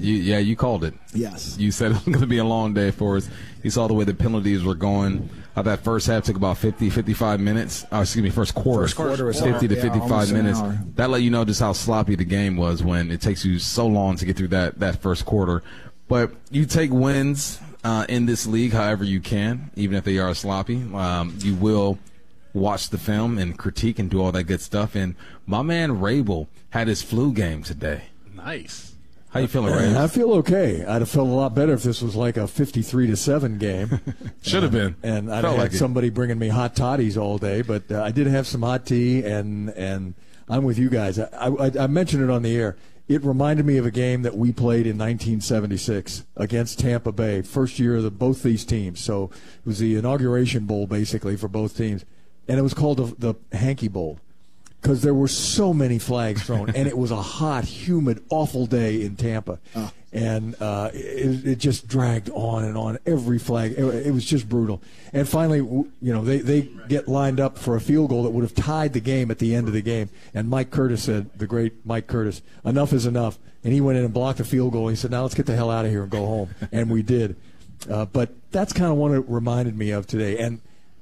You called it. Yes. You said it was going to be a long day for us. You saw the way the penalties were going. That first half took about 55 minutes. First quarter. First quarter was 50 to 55 minutes. An hour. That let you know just how sloppy the game was when it takes you so long to get through that first quarter. But you take wins in this league however you can, even if they are sloppy. You will watch the film and critique and do all that good stuff. And my man Rabel had his flu game today. Nice. How you feeling, Ray? I feel okay. I'd have felt a lot better if this was like a 53-7 game. Should have been. And I'd have had somebody bringing me hot toddies all day. But I did have some hot tea, and I'm with you guys. I mentioned it on the air. It reminded me of a game that we played in 1976 against Tampa Bay, first year of both these teams. So it was the inauguration bowl, basically, for both teams. And it was called the Hanky Bowl, because there were so many flags thrown, and it was a hot, humid, awful day in Tampa. And it just dragged on and on, every flag. It was just brutal. And finally, they get lined up for a field goal that would have tied the game at the end of the game. And Mike Curtis said, the great Mike Curtis, enough is enough. And he went in and blocked the field goal. He said, now let's get the hell out of here and go home. And we did. But that's kind of what it reminded me of today. And,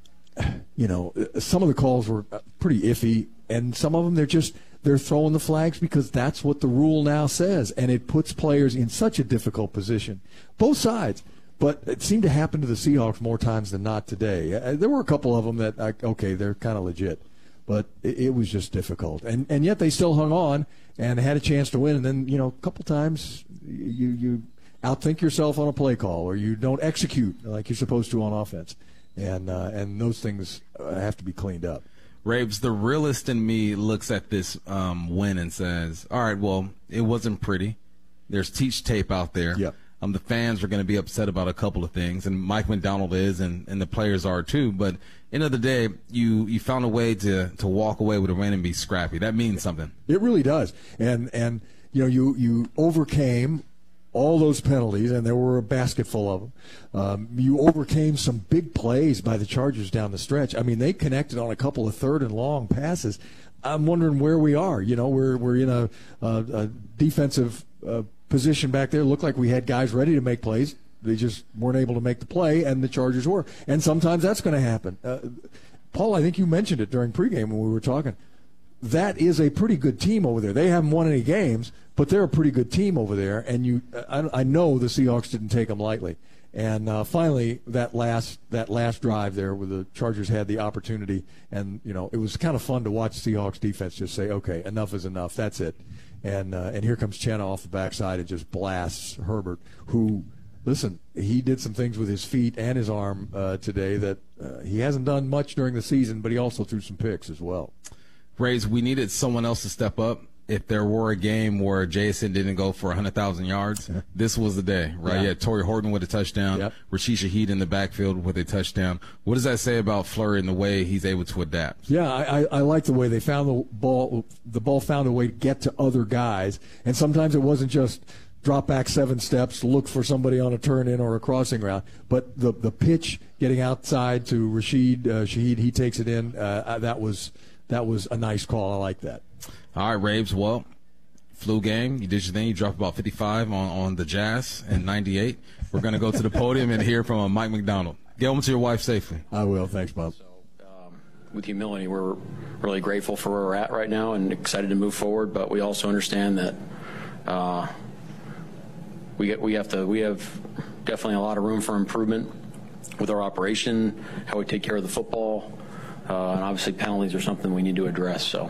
some of the calls were pretty iffy. And some of them, they're throwing the flags because that's what the rule now says, and it puts players in such a difficult position, both sides. But it seemed to happen to the Seahawks more times than not today. There were a couple of them that, they're kind of legit, but it was just difficult. And yet they still hung on and had a chance to win. And then, a couple times you outthink yourself on a play call, or you don't execute like you're supposed to on offense. And those things have to be cleaned up. Rabes, the realist in me looks at this win and says, all right, well, it wasn't pretty. There's teach tape out there. Yep. The fans are going to be upset about a couple of things, and Mike McDonald is, and the players are too. But end of the day, you found a way to walk away with a win and be scrappy. That means something. It really does. And you overcame all those penalties, and there were a basket full of them. You overcame some big plays by the Chargers down the stretch. I mean, they connected on a couple of third and long passes. I'm wondering where we are. We're in a defensive position back there. It looked like we had guys ready to make plays. They just weren't able to make the play, and the Chargers were. And sometimes that's going to happen. Paul, I think you mentioned it during pregame when we were talking. That is a pretty good team over there. They haven't won any games, but they're a pretty good team over there. And I know the Seahawks didn't take them lightly. And finally, that last drive there, where the Chargers had the opportunity, and it was kind of fun to watch the Seahawks defense just say, "Okay, enough is enough. That's it." And here comes Chenna off the backside and just blasts Herbert, who, listen, he did some things with his feet and his arm today that he hasn't done much during the season, but he also threw some picks as well. Rays, we needed someone else to step up. If there were a game where Jason didn't go for 100,000 yards, this was the day, right? Yeah, Torrey Horton with a touchdown, Rashid Shaheed in the backfield with a touchdown. What does that say about Fleury and the way he's able to adapt? Yeah, I like the way they found the ball. The ball found a way to get to other guys, and sometimes it wasn't just drop back 7 steps, look for somebody on a turn-in or a crossing route, but the pitch getting outside to Rashid Shaheed, he takes it in. That was a nice call. I like that. All right, Rabes. Well, flu game. You did your thing. You dropped about 55 on the Jazz in 98. We're going to go to the podium and hear from Mike McDonald. Get home to your wife safely. I will. Thanks, Bob. So, with humility, we're really grateful for where we're at right now and excited to move forward. But we also understand that we have definitely a lot of room for improvement with our operation, how we take care of the football. And obviously penalties are something we need to address. So,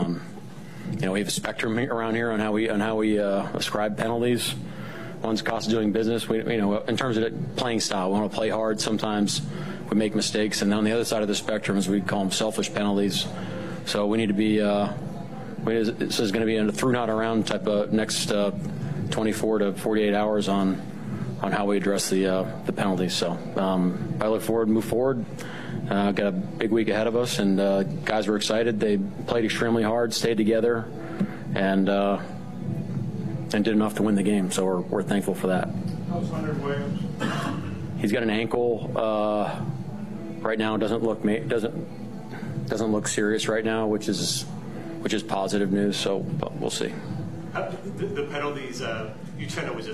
we have a spectrum around here on how we ascribe penalties. One's cost of doing business. In terms of playing style, we want to play hard. Sometimes we make mistakes. And on the other side of the spectrum, as we call them, selfish penalties. So we need to be. This is going to be a through not around type of next 24 to 48 hours on how we address the penalties. So I look forward, move forward. Got a big week ahead of us, and guys were excited. They played extremely hard, stayed together, and did enough to win the game. So we're thankful for that. How's Leonard Williams? He's got an ankle right now. Doesn't look serious right now, which is positive news. So but we'll see. The penalties, Uchenna was just